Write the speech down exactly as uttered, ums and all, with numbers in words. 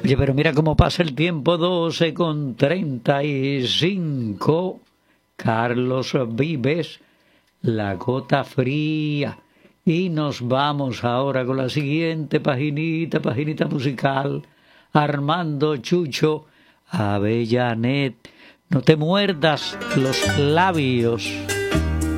Oye, pero mira cómo pasa el tiempo, doce con treinta y cinco. Carlos Vives, La Gota Fría. Y nos vamos ahora con la siguiente paginita, paginita musical. Armando Chucho Avellanet. No te muerdas los labios.